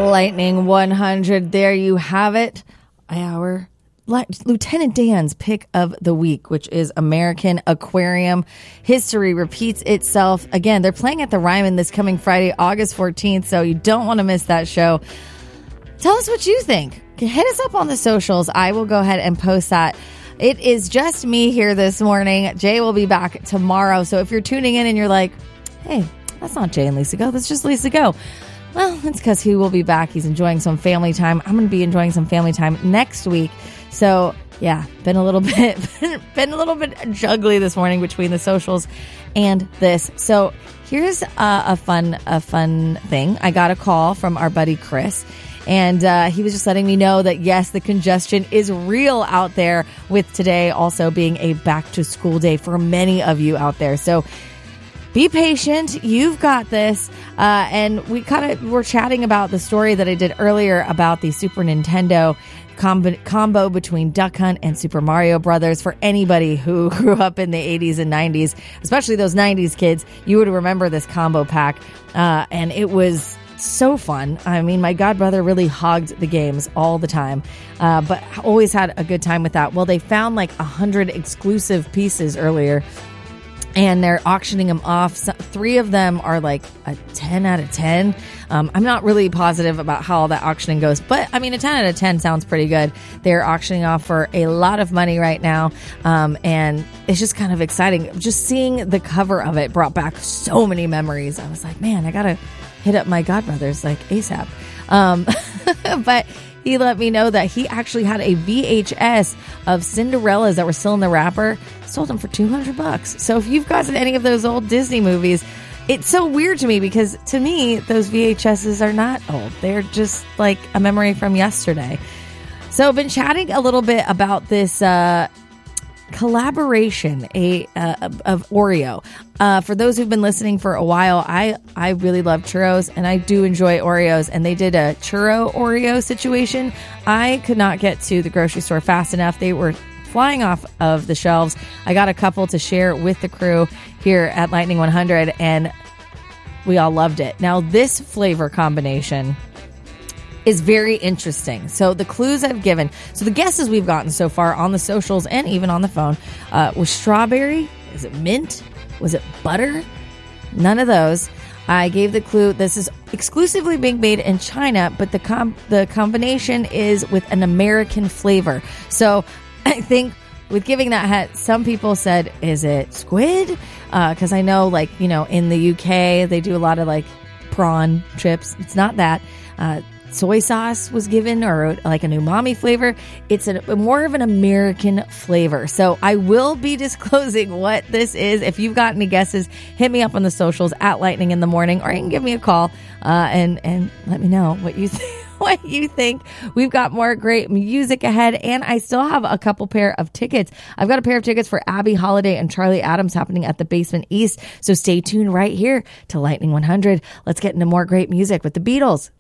Lightning 100. There you have it. Our Lieutenant Dan's pick of the week, which is American Aquarium. History repeats itself. Again, they're playing at the Ryman this coming Friday, August 14th, so you don't want to miss that show. Tell us what you think. Hit us up on the socials. I will go ahead and post that. It is just me here this morning. Jay will be back tomorrow. So if you're tuning in and you're like, hey, that's not Jay and Lisa Go, that's just Lisa Go. Well, it's because he will be back. He's enjoying some family time. I'm going to be enjoying some family time next week. So yeah, been a little bit juggly this morning between the socials and this. So here's a fun thing. I got a call from our buddy Chris. And he was just letting me know that, yes, the congestion is real out there, with today also being a back-to-school day for many of you out there. So be patient. You've got this. And we were chatting about the story that I did earlier about the Super Nintendo combo between Duck Hunt and Super Mario Brothers. For anybody who grew up in the 80s and 90s, especially those 90s kids, you would remember this combo pack. And it was so fun. I mean, my godbrother really hogged the games all the time, but always had a good time with that. Well, they found like 100 exclusive pieces earlier, and they're auctioning them off. 3 of them are like a 10 out of 10. I'm not really positive about how all that auctioning goes, but I mean, a 10 out of 10 sounds pretty good. They're auctioning off for a lot of money right now, and it's just kind of exciting. Just seeing the cover of it brought back so many memories. I was like, man, I gotta hit up my godbrothers like ASAP. But he let me know that he actually had a VHS of Cinderellas that were still in the wrapper. Sold them for $200. So if you've got any of those old Disney movies, it's so weird to me because to me, those VHSs are not old. They're just like a memory from yesterday. So I've been chatting a little bit about this collaboration of Oreo. For those who've been listening for a while, I really love churros, and I do enjoy Oreos, and they did a churro Oreo situation. I could not get to the grocery store fast enough. They were flying off of the shelves. I got a couple to share with the crew here at Lightning 100, and we all loved it. Now, this flavor combination is very interesting. So the clues I've given, so the guesses we've gotten so far on the socials and even on the phone, was strawberry. Is it mint? Was it butter? None of those. I gave the clue, this is exclusively being made in China, but the combination is with an American flavor. So I think with giving that hat, some people said, is it squid? Because I know, like, you know, in the UK, they do a lot of like prawn chips. It's not that. Soy sauce was given, or like an umami flavor. It's more of an American flavor. So I will be disclosing what this is. If you've got any guesses, hit me up on the socials at Lightning in the Morning, or you can give me a call and let me know what you think. What you think. We've got more great music ahead, and I still have a couple pair of tickets. I've got a pair of tickets for Abby Holiday and Charlie Adams happening at the Basement East. So stay tuned right here to Lightning 100. Let's get into more great music with the Beatles.